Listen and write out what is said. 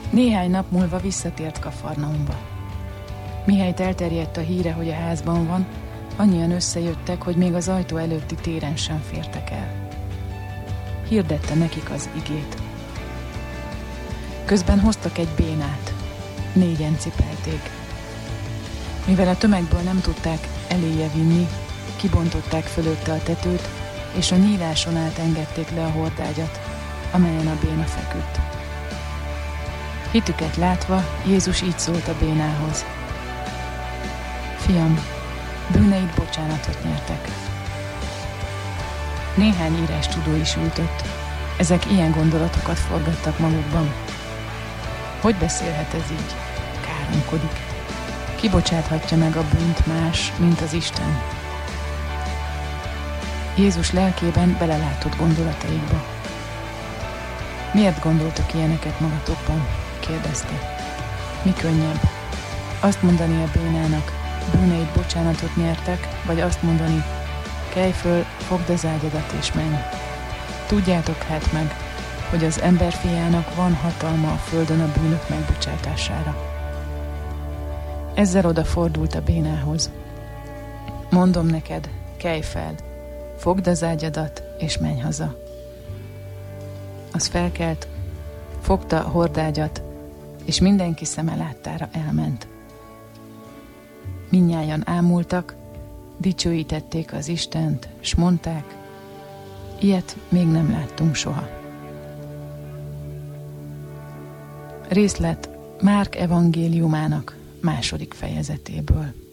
Néhány nap múlva visszatért Kafarnaumba. Mihelyt elterjedt a híre, hogy a házban van, annyian összejöttek, hogy még az ajtó előtti téren sem fértek el. Hirdette nekik az igét. Közben hoztak egy bénát. 4-en cipelték. Mivel a tömegből nem tudták eléje vinni, kibontották fölötte a tetőt, és a nyíláson át engedték le a hordágyat, amelyen a béna feküdt. Hitüket látva, Jézus így szólt a bénához. Fiam, bűneid bocsánatot nyertek. Néhány írástudó is ültött. Ezek ilyen gondolatokat forgattak magukban. Hogy beszélhet ez így? Káromkodik. Ki bocsáthatja meg a bűnt más, mint az Isten? Jézus lelkében belelátott gondolataikba. Miért gondoltok ilyeneket magatokban? Kérdezte. Mi könnyebb? Azt mondani a bénának, bűneid bocsánatot nyertek, vagy azt mondani, kelj föl, fogd az ágyadat és menj. Tudjátok hát meg, hogy az emberfiának van hatalma a földön a bűnök megbocsátására. Ezzel odafordult a bénához. Mondom neked, kelj fel, fogd az ágyadat és menj haza. Az felkelt, fogta a hordágyat, és mindenki szeme láttára elment. Mindnyájan ámultak, dicsőítették az Istent, s mondták, ilyet még nem láttunk soha. Részlet Márk evangéliumának 2. fejezetéből.